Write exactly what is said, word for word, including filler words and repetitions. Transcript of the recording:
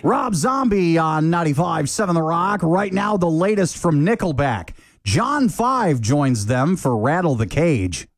Rob Zombie on ninety-five point seven The Rock. Right now, the latest from Nickelback. John five joins them for Rattle the Cage.